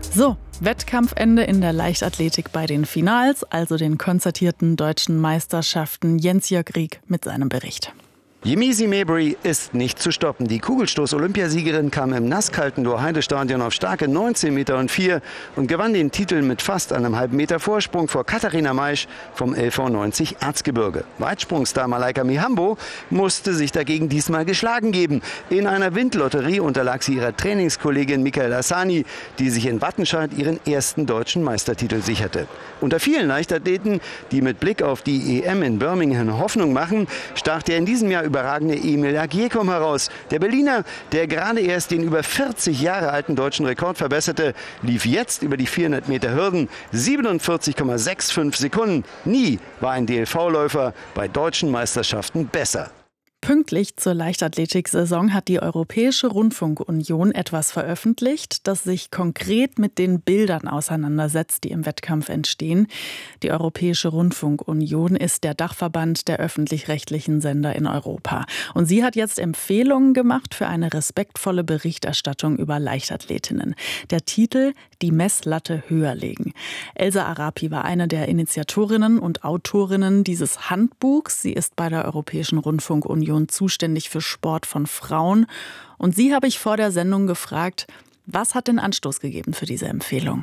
So, Wettkampfende in der Leichtathletik bei den Finals, also den konzertierten deutschen Meisterschaften. Jens-Jörg Rieck mit seinem Bericht. Yemisi Mabry ist nicht zu stoppen. Die Kugelstoß-Olympiasiegerin kam im nasskalten Dor-Heide-Stadion auf starke 19,04 Meter und gewann den Titel mit fast einem halben Meter Vorsprung vor Katharina Maisch vom LV 90 Erzgebirge. Weitsprungstar Malaika Mihambo musste sich dagegen diesmal geschlagen geben. In einer Windlotterie unterlag sie ihrer Trainingskollegin Michaela Sani, die sich in Wattenscheid ihren ersten deutschen Meistertitel sicherte. Unter vielen Leichtathleten, die mit Blick auf die EM in Birmingham Hoffnung machen, stach der in diesem Jahr überragende Emil Agiekom heraus. Der Berliner, der gerade erst den über 40 Jahre alten deutschen Rekord verbesserte, lief jetzt über die 400 Meter Hürden 47,65 Sekunden. Nie war ein DLV-Läufer bei deutschen Meisterschaften besser. Pünktlich zur Leichtathletik-Saison hat die Europäische Rundfunkunion etwas veröffentlicht, das sich konkret mit den Bildern auseinandersetzt, die im Wettkampf entstehen. Die Europäische Rundfunkunion ist der Dachverband der öffentlich-rechtlichen Sender in Europa. Und sie hat jetzt Empfehlungen gemacht für eine respektvolle Berichterstattung über Leichtathletinnen. Der Titel: Die Messlatte höher legen. Elsa Arapi war eine der Initiatorinnen und Autorinnen dieses Handbuchs. Sie ist bei der Europäischen Rundfunkunion zuständig für Sport von Frauen. Und sie habe ich vor der Sendung gefragt, was hat den Anstoß gegeben für diese Empfehlung?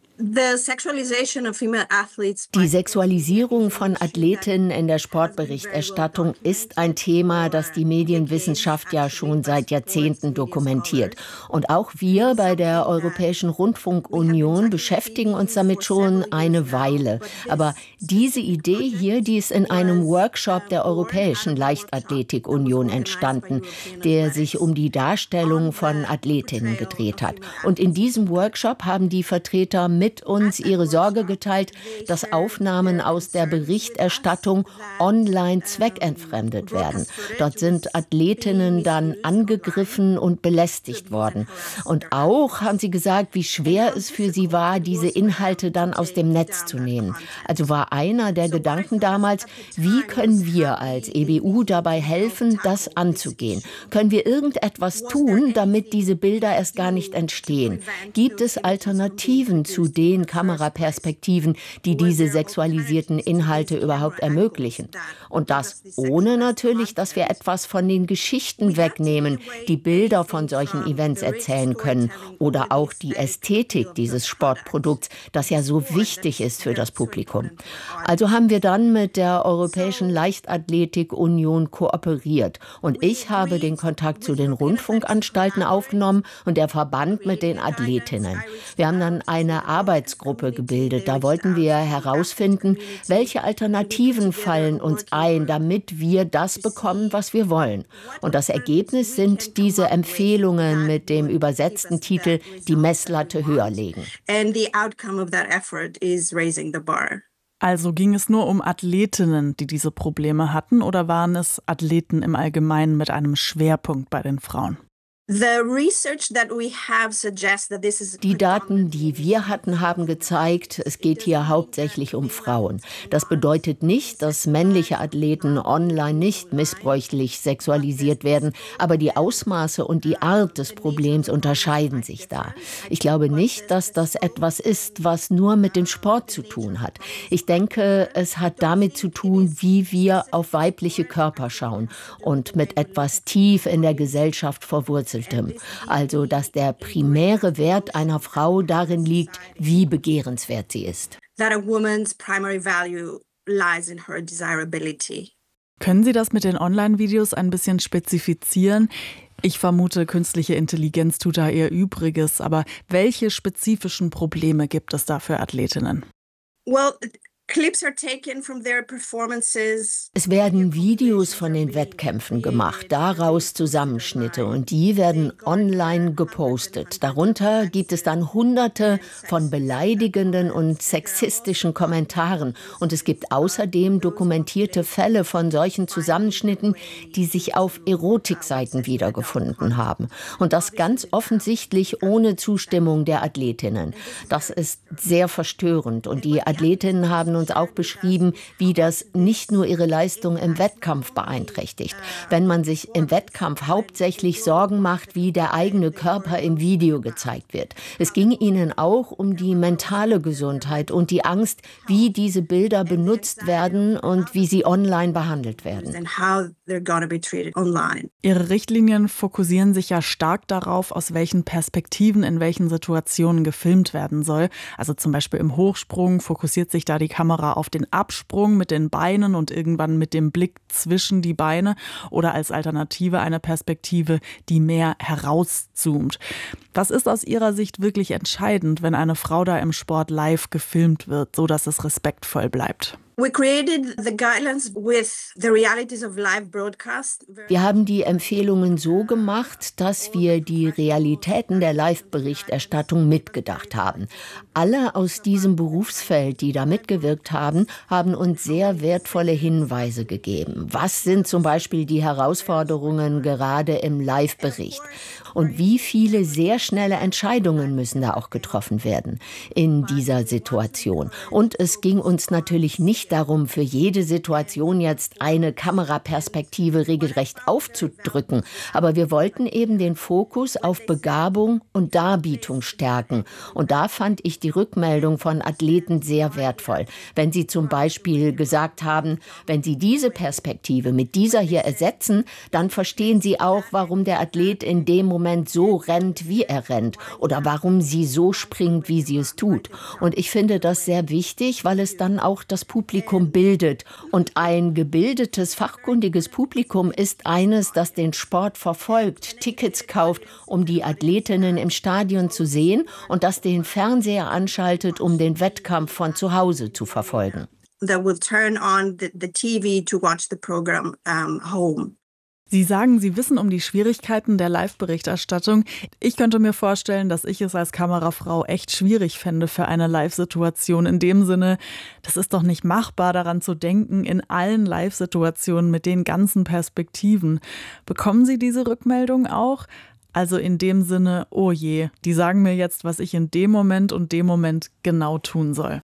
Die Sexualisierung von Athletinnen in der Sportberichterstattung ist ein Thema, das die Medienwissenschaft ja schon seit Jahrzehnten dokumentiert. Und auch wir bei der Europäischen Rundfunkunion beschäftigen uns damit schon eine Weile. Aber diese Idee hier, die ist in einem Workshop der Europäischen Leichtathletikunion entstanden, der sich um die Darstellung von Athletinnen gedreht hat. Und in diesem Workshop haben die Vertreter mit uns ihre Sorge geteilt, dass Aufnahmen aus der Berichterstattung online zweckentfremdet werden. Dort sind Athletinnen dann angegriffen und belästigt worden. Und auch haben sie gesagt, wie schwer es für sie war, diese Inhalte dann aus dem Netz zu nehmen. Also war einer der Gedanken damals, wie können wir als EBU dabei helfen, das anzugehen? Können wir irgendetwas tun, damit diese Bilder erst gar nicht entstehen? Gibt es Alternativen zu den Kameraperspektiven, die diese sexualisierten Inhalte überhaupt ermöglichen? Und das ohne natürlich, dass wir etwas von den Geschichten wegnehmen, die Bilder von solchen Events erzählen können oder auch die Ästhetik dieses Sportprodukts, das ja so wichtig ist für das Publikum. Also haben wir dann mit der Europäischen Leichtathletikunion kooperiert und ich habe den Kontakt zu den Rundfunkanstalten aufgenommen und der Verband mit den Athletinnen. Wir haben dann eine Arbeitsgruppe gebildet. Da wollten wir herausfinden, welche Alternativen fallen uns ein, damit wir das bekommen, was wir wollen. Und das Ergebnis sind diese Empfehlungen mit dem übersetzten Titel Die Messlatte höher legen. Also ging es nur um Athletinnen, die diese Probleme hatten, oder waren es Athleten im Allgemeinen mit einem Schwerpunkt bei den Frauen? Die Daten, die wir hatten, haben gezeigt, es geht hier hauptsächlich um Frauen. Das bedeutet nicht, dass männliche Athleten online nicht missbräuchlich sexualisiert werden, aber die Ausmaße und die Art des Problems unterscheiden sich da. Ich glaube nicht, dass das etwas ist, was nur mit dem Sport zu tun hat. Ich denke, es hat damit zu tun, wie wir auf weibliche Körper schauen und mit etwas tief in der Gesellschaft verwurzelt. Also, dass der primäre Wert einer Frau darin liegt, wie begehrenswert sie ist. Können Sie das mit den Online-Videos ein bisschen spezifizieren? Ich vermute, künstliche Intelligenz tut da ihr Übriges, aber welche spezifischen Probleme gibt es da für Athletinnen? Es werden Videos von den Wettkämpfen gemacht, daraus Zusammenschnitte und die werden online gepostet. Darunter gibt es dann Hunderte von beleidigenden und sexistischen Kommentaren und es gibt außerdem dokumentierte Fälle von solchen Zusammenschnitten, die sich auf Erotikseiten wiedergefunden haben. Und das ganz offensichtlich ohne Zustimmung der Athletinnen. Das ist sehr verstörend und die Athletinnen haben uns auch beschrieben, wie das nicht nur ihre Leistung im Wettkampf beeinträchtigt. Wenn man sich im Wettkampf hauptsächlich Sorgen macht, wie der eigene Körper im Video gezeigt wird. Es ging ihnen auch um die mentale Gesundheit und die Angst, wie diese Bilder benutzt werden und wie sie online behandelt werden. Ihre Richtlinien fokussieren sich ja stark darauf, aus welchen Perspektiven in welchen Situationen gefilmt werden soll. Also zum Beispiel im Hochsprung fokussiert sich da die Kamera auf den Absprung mit den Beinen und irgendwann mit dem Blick zwischen die Beine oder als Alternative eine Perspektive, die mehr herauszoomt. Was ist aus Ihrer Sicht wirklich entscheidend, wenn eine Frau da im Sport live gefilmt wird, so dass es respektvoll bleibt? Wir haben die Empfehlungen so gemacht, dass wir die Realitäten der Live-Berichterstattung mitgedacht haben. Alle aus diesem Berufsfeld, die da mitgewirkt haben, haben uns sehr wertvolle Hinweise gegeben. Was sind zum Beispiel die Herausforderungen gerade im Live-Bericht? Und wie viele sehr schnelle Entscheidungen müssen da auch getroffen werden in dieser Situation? Und es ging uns natürlich nicht darum, für jede Situation jetzt eine Kameraperspektive regelrecht aufzudrücken. Aber wir wollten eben den Fokus auf Begabung und Darbietung stärken. Und da fand ich die Rückmeldung von Athleten sehr wertvoll. Wenn sie zum Beispiel gesagt haben, wenn sie diese Perspektive mit dieser hier ersetzen, dann verstehen sie auch, warum der Athlet in dem Moment so rennt, wie er rennt oder warum sie so springt, wie sie es tut. Und ich finde das sehr wichtig, weil es dann auch das Publikum bildet. Und ein gebildetes, fachkundiges Publikum ist eines, das den Sport verfolgt, Tickets kauft, um die Athletinnen im Stadion zu sehen und das den Fernseher anschaltet, um den Wettkampf von zu Hause zu verfolgen. That will turn on the TV to watch the program home. Sie sagen, Sie wissen um die Schwierigkeiten der Live-Berichterstattung. Ich könnte mir vorstellen, dass ich es als Kamerafrau echt schwierig fände für eine Live-Situation. In dem Sinne, das ist doch nicht machbar, daran zu denken, in allen Live-Situationen mit den ganzen Perspektiven. Bekommen Sie diese Rückmeldung auch? Also in dem Sinne, oh je, die sagen mir jetzt, was ich in dem Moment und dem Moment genau tun soll.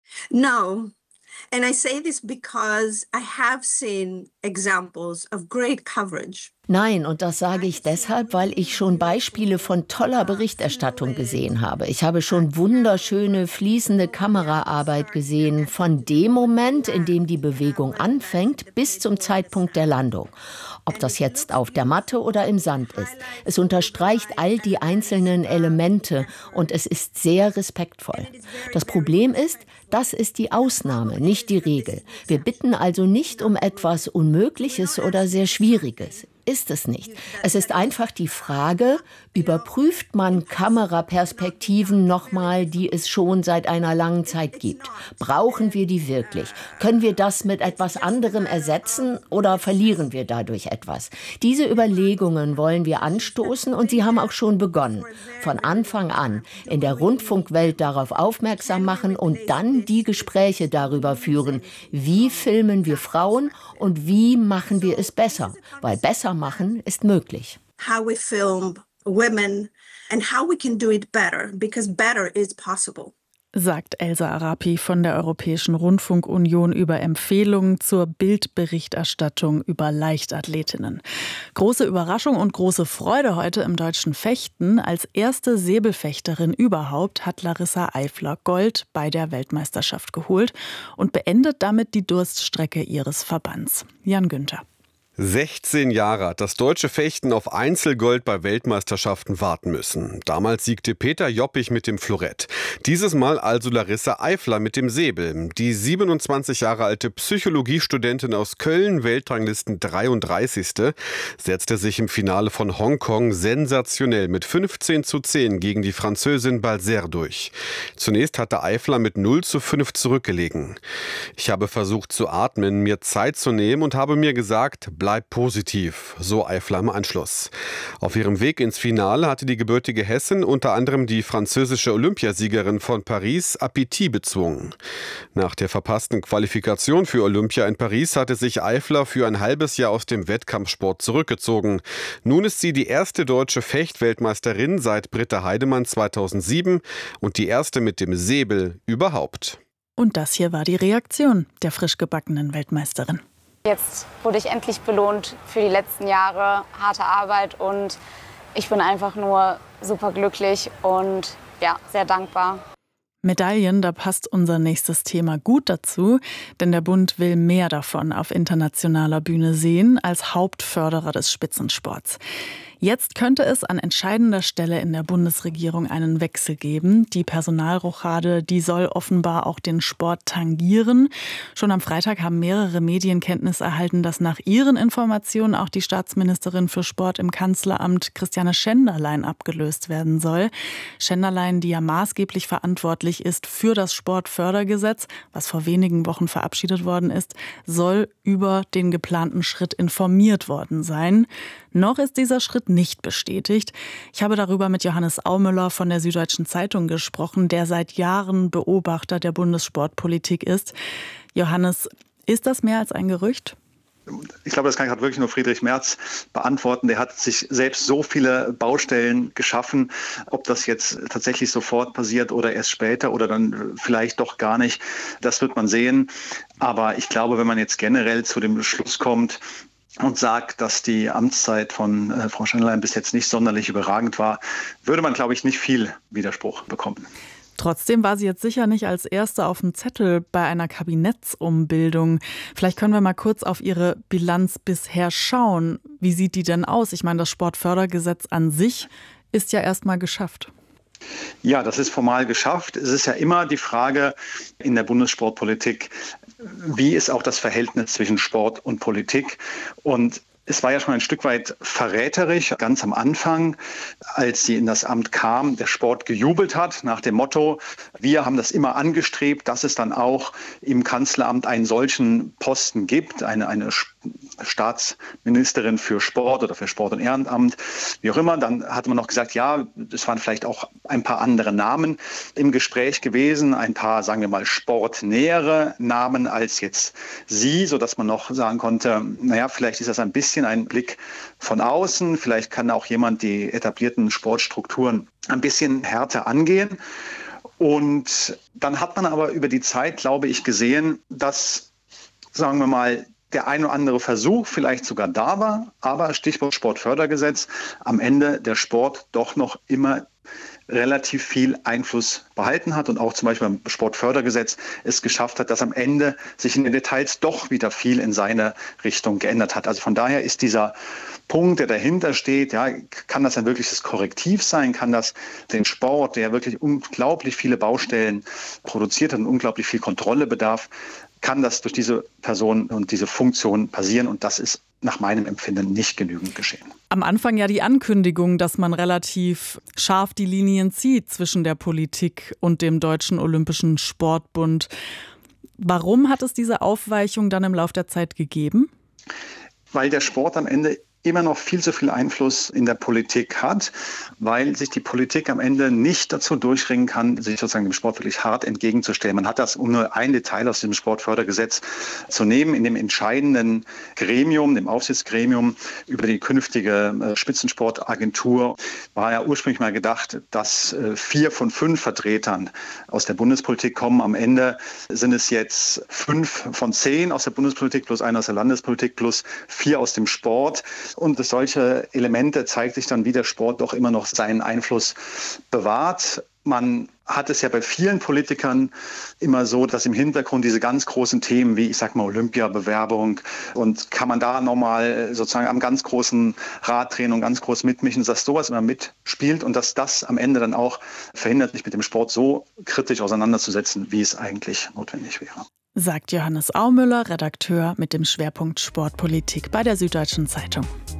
No. And I say this because I have seen examples of great coverage. Nein, und das sage ich deshalb, weil ich schon Beispiele von toller Berichterstattung gesehen habe. Ich habe schon wunderschöne, fließende Kameraarbeit gesehen, von dem Moment, in dem die Bewegung anfängt, bis zum Zeitpunkt der Landung. Ob das jetzt auf der Matte oder im Sand ist. Es unterstreicht all die einzelnen Elemente und es ist sehr respektvoll. Das Problem ist, das ist die Ausnahme, nicht die Regel. Wir bitten also nicht um etwas Unmögliches oder sehr Schwieriges. Ist es nicht. Es ist einfach die Frage, überprüft man Kameraperspektiven nochmal, die es schon seit einer langen Zeit gibt? Brauchen wir die wirklich? Können wir das mit etwas anderem ersetzen oder verlieren wir dadurch etwas? Diese Überlegungen wollen wir anstoßen und sie haben auch schon begonnen. Von Anfang an in der Rundfunkwelt darauf aufmerksam machen und dann die Gespräche darüber führen, wie filmen wir Frauen und wie machen wir es besser? Weil besser machen ist möglich. How we film women and how we can do it better, because better is possible. Sagt Elsa Arapi von der Europäischen Rundfunkunion über Empfehlungen zur Bildberichterstattung über Leichtathletinnen. Große Überraschung und große Freude heute im deutschen Fechten. Als erste Säbelfechterin überhaupt hat Larissa Eifler Gold bei der Weltmeisterschaft geholt und beendet damit die Durststrecke ihres Verbands. Jan Günther. 16 Jahre hat das deutsche Fechten auf Einzelgold bei Weltmeisterschaften warten müssen. Damals siegte Peter Joppich mit dem Florett. Dieses Mal also Larissa Eifler mit dem Säbel. Die 27 Jahre alte Psychologiestudentin aus Köln, Weltranglisten 33. setzte sich im Finale von Hongkong sensationell mit 15:10 gegen die Französin Balzer durch. Zunächst hatte Eifler mit 0:5 zurückgelegen. Ich habe versucht zu atmen, mir Zeit zu nehmen und habe mir gesagt, bleib positiv, so Eifler im Anschluss. Auf ihrem Weg ins Finale hatte die gebürtige Hessin unter anderem die französische Olympiasiegerin von Paris Appetit bezwungen. Nach der verpassten Qualifikation für Olympia in Paris hatte sich Eifler für ein halbes Jahr aus dem Wettkampfsport zurückgezogen. Nun ist sie die erste deutsche Fechtweltmeisterin seit Britta Heidemann 2007 und die erste mit dem Säbel überhaupt. Und das hier war die Reaktion der frisch gebackenen Weltmeisterin. Jetzt wurde ich endlich belohnt für die letzten Jahre harte Arbeit und ich bin einfach nur super glücklich und sehr dankbar. Medaillen, da passt unser nächstes Thema gut dazu, denn der Bund will mehr davon auf internationaler Bühne sehen als Hauptförderer des Spitzensports. Jetzt könnte es an entscheidender Stelle in der Bundesregierung einen Wechsel geben. Die Personalrochade, die soll offenbar auch den Sport tangieren. Schon am Freitag haben mehrere Medien Kenntnis erhalten, dass nach ihren Informationen auch die Staatsministerin für Sport im Kanzleramt Christiane Schenderlein abgelöst werden soll. Schenderlein, die ja maßgeblich verantwortlich ist für das Sportfördergesetz, was vor wenigen Wochen verabschiedet worden ist, soll über den geplanten Schritt informiert worden sein. Noch ist dieser Schritt nicht bestätigt. Ich habe darüber mit Johannes Aumüller von der Süddeutschen Zeitung gesprochen, der seit Jahren Beobachter der Bundessportpolitik ist. Johannes, ist das mehr als ein Gerücht? Ich glaube, das kann gerade wirklich nur Friedrich Merz beantworten. Der hat sich selbst so viele Baustellen geschaffen. Ob das jetzt tatsächlich sofort passiert oder erst später oder dann vielleicht doch gar nicht, das wird man sehen. Aber ich glaube, wenn man jetzt generell zu dem Schluss kommt und sagt, dass die Amtszeit von Frau Schenderlein bis jetzt nicht sonderlich überragend war, würde man, glaube ich, nicht viel Widerspruch bekommen. Trotzdem war sie jetzt sicher nicht als Erste auf dem Zettel bei einer Kabinettsumbildung. Vielleicht können wir mal kurz auf ihre Bilanz bisher schauen. Wie sieht die denn aus? Ich meine, das Sportfördergesetz an sich ist ja erstmal geschafft. Ja, das ist formal geschafft. Es ist ja immer die Frage in der Bundessportpolitik, wie ist auch das Verhältnis zwischen Sport und Politik? Und es war ja schon ein Stück weit verräterisch, ganz am Anfang, als sie in das Amt kam, der Sport gejubelt hat nach dem Motto, wir haben das immer angestrebt, dass es dann auch im Kanzleramt einen solchen Posten gibt, eine Staatsministerin für Sport oder für Sport und Ehrenamt, wie auch immer. Dann hatte man noch gesagt, ja, es waren vielleicht auch ein paar andere Namen im Gespräch gewesen, ein paar, sagen wir mal, sportnähere Namen als jetzt sie, sodass man noch sagen konnte, naja, vielleicht ist das ein bisschen ein Blick von außen, vielleicht kann auch jemand die etablierten Sportstrukturen ein bisschen härter angehen. Und dann hat man aber über die Zeit, glaube ich, gesehen, dass, sagen wir mal, der ein oder andere Versuch vielleicht sogar da war, aber Stichwort Sportfördergesetz, am Ende der Sport doch noch immer relativ viel Einfluss behalten hat und auch zum Beispiel beim Sportfördergesetz es geschafft hat, dass am Ende sich in den Details doch wieder viel in seine Richtung geändert hat. Also von daher ist dieser Punkt, der dahinter steht, ja, kann das ein wirkliches Korrektiv sein? Kann das den Sport, der wirklich unglaublich viele Baustellen produziert hat und unglaublich viel Kontrolle bedarf, kann das durch diese Person und diese Funktion passieren? Und das ist nach meinem Empfinden nicht genügend geschehen. Am Anfang ja die Ankündigung, dass man relativ scharf die Linien zieht zwischen der Politik und dem Deutschen Olympischen Sportbund. Warum hat es diese Aufweichung dann im Laufe der Zeit gegeben? Weil der Sport am Ende immer noch viel zu viel Einfluss in der Politik hat, weil sich die Politik am Ende nicht dazu durchringen kann, sich sozusagen dem Sport wirklich hart entgegenzustellen. Man hat das, um nur ein Detail aus dem Sportfördergesetz zu nehmen, in dem entscheidenden Gremium, dem Aufsichtsgremium über die künftige Spitzensportagentur, war ja ursprünglich mal gedacht, dass 4 von 5 Vertretern aus der Bundespolitik kommen. Am Ende sind es jetzt 5 von 10 aus der Bundespolitik plus 1 aus der Landespolitik plus 4 aus dem Sport. Und durch solche Elemente zeigt sich dann, wie der Sport doch immer noch seinen Einfluss bewahrt. Man hat es ja bei vielen Politikern immer so, dass im Hintergrund diese ganz großen Themen wie, ich sag mal, Olympiabewerbung und kann man da nochmal sozusagen am ganz großen Rad drehen und ganz groß mitmischen, dass sowas immer mitspielt und dass das am Ende dann auch verhindert, sich mit dem Sport so kritisch auseinanderzusetzen, wie es eigentlich notwendig wäre. Sagt Johannes Aumüller, Redakteur mit dem Schwerpunkt Sportpolitik bei der Süddeutschen Zeitung.